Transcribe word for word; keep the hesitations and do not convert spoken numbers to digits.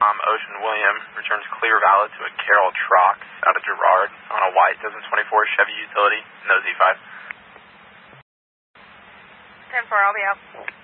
Um, Ocean William returns clear valid to a Carroll Trox out of Girard on a white two thousand twenty-four Chevy Utility, no Z five. ten four, I'll be out.